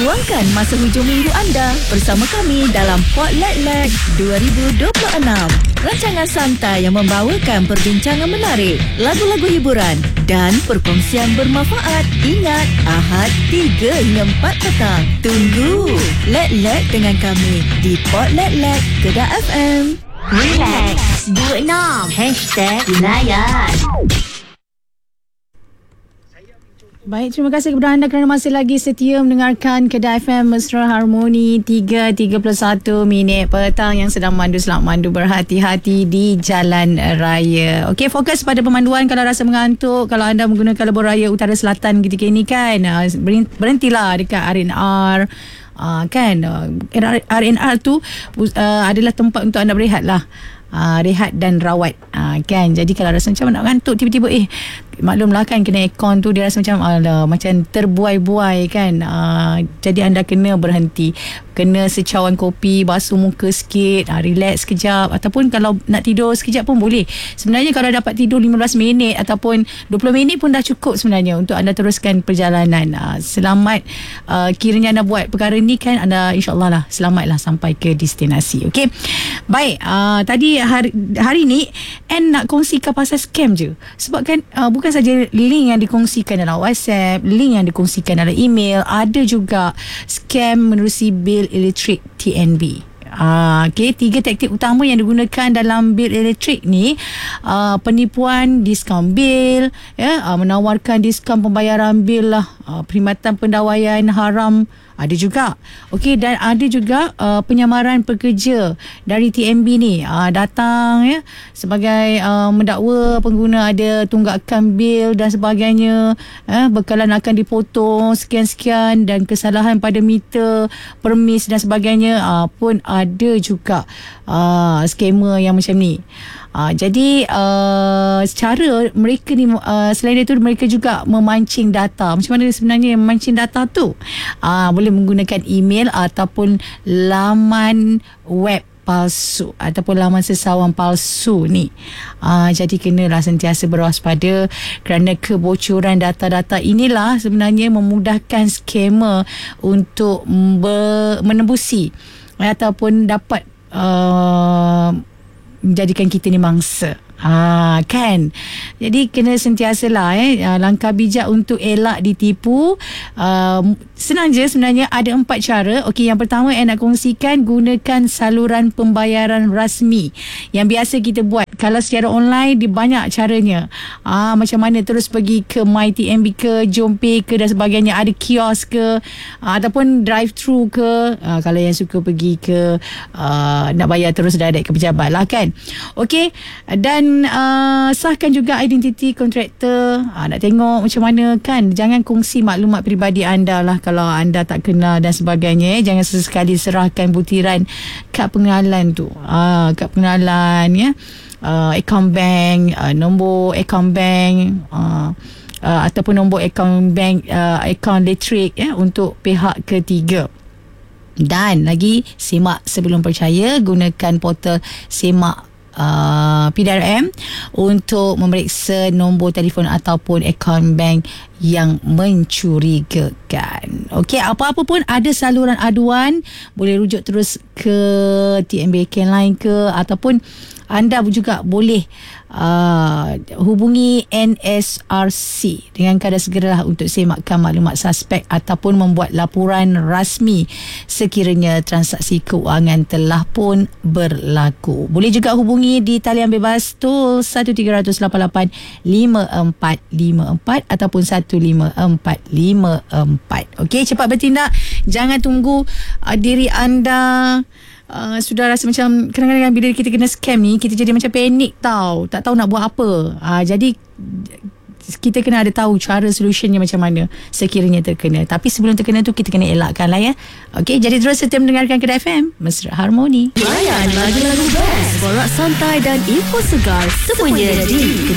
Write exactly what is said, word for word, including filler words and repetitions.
Luangkan masa hujung minggu anda bersama kami dalam Spotlight dua ribu dua puluh enam. Rancangan santai yang membawakan perbincangan menarik, lagu-lagu hiburan dan perkongsian bermanfaat. Ingat, Ahad tiga hingga empat petang. Tunggu Let-Let dengan kami di Spotlight Kedah F M. Relax dua puluh enam Hashtag Layan. Baik, terima kasih kepada anda kerana masih lagi setia mendengarkan Kedah F M Mesra Harmoni. Tiga tiga puluh satu minit petang yang sedang mandu. Selamat mandu, berhati-hati di jalan raya. Okey, fokus pada pemanduan. Kalau rasa mengantuk, kalau anda menggunakan lebuh raya utara selatan ketika ini kan, berhentilah dekat R and R. Uh, kan uh, R and R tu uh, adalah tempat untuk anda berehat lah. Uh, rehat dan rawat, uh, kan. Jadi kalau rasa macam nak ngantuk tiba-tiba eh maklumlah kan, kena aircon tu dia rasa macam alah, macam terbuai-buai kan. uh, jadi anda kena berhenti, kena secawan kopi, basuh muka sikit, uh, relax sekejap, ataupun kalau nak tidur sekejap pun boleh. Sebenarnya kalau dapat tidur lima belas minit ataupun dua puluh minit pun dah cukup sebenarnya untuk anda teruskan perjalanan. uh, selamat uh, kiranya anda buat perkara ni kan, anda insyaAllah lah selamatlah sampai ke destinasi. Okey, baik. uh, tadi hari, hari ni Anne nak kongsikan pasal scam je. Sebab kan uh, bukan saja link yang dikongsikan dalam WhatsApp, link yang dikongsikan dalam email, ada juga scam menerusi bil elektrik T N B. Ah, okay, tiga taktik utama yang digunakan dalam bil elektrik ni, uh, penipuan diskaun bil, ya, uh, menawarkan diskaun pembayaran bil lah, uh, perkhidmatan pendawaian haram ada juga. Okey, dan ada juga uh, penyamaran pekerja dari T N B ni, uh, datang ya sebagai uh, mendakwa pengguna ada tunggakan bil dan sebagainya, eh, bekalan akan dipotong sekian-sekian dan kesalahan pada meter, permis dan sebagainya, uh, pun ada juga uh, skamer yang macam ni. Uh, jadi uh, secara mereka ni, uh, selain itu mereka juga memancing data. Macam mana sebenarnya memancing data tu? Uh, boleh menggunakan email ataupun laman web palsu ataupun laman sesawan palsu ni. Uh, jadi kenalah sentiasa berwaspada kerana kebocoran data-data inilah sebenarnya memudahkan skamer untuk ber- menembusi ataupun dapat uh, menjadikan kita ni mangsa. Ha, kan. Jadi kena sentiasalah eh langkah bijak untuk elak ditipu. Uh, senang je sebenarnya, ada empat cara. Okey, yang pertama yang nak kongsikan, gunakan saluran pembayaran rasmi yang biasa kita buat. Kalau secara online dia banyak caranya. Ah, macam mana terus pergi ke My T N B ke, Jompay ke dan sebagainya, ada kios ke, ah, ataupun drive thru ke. Ah, kalau yang suka pergi ke uh, nak bayar terus direct ke pejabat lah kan. Okey, dan uh, sahkan juga identiti kontraktor. uh, Nak tengok macam mana kan. Jangan kongsi maklumat peribadi anda lah kalau anda tak kenal dan sebagainya. eh. Jangan sesekali serahkan butiran kad pengenalan tu, uh, kad pengenalan ya, uh, akaun bank, uh, nombor akaun bank, uh, uh, ataupun nombor akaun bank, uh, akaun elektrik ya, untuk pihak ketiga. Dan lagi, semak sebelum percaya. Gunakan portal semak Uh, P D R M untuk memeriksa nombor telefon ataupun akaun bank yang mencurigakan. Okey, apa-apa pun ada saluran aduan, boleh rujuk terus ke T N B Can Line ke, ataupun anda juga boleh uh, hubungi N S R C dengan kadar segeralah untuk semakkan maklumat suspek ataupun membuat laporan rasmi sekiranya transaksi keuangan telah pun berlaku. Boleh juga hubungi di talian bebas tol satu tiga lapan lapan lima empat lima empat ataupun satu lima empat lima empat. Okey, cepat bertindak. Jangan tunggu uh, diri anda Uh, sudah rasa macam kadang-kadang bila kita kena scam ni, kita jadi macam panik tau, tak tahu nak buat apa. uh, Jadi kita kena ada tahu cara solutionnya macam mana sekiranya terkena. Tapi sebelum terkena tu, kita kena elakkan lah ya. Okey, jadi terus setia mendengarkan Kedah F M Mesra Harmoni. Layan lagu-lagu best, borak santai dan info segar semuanya di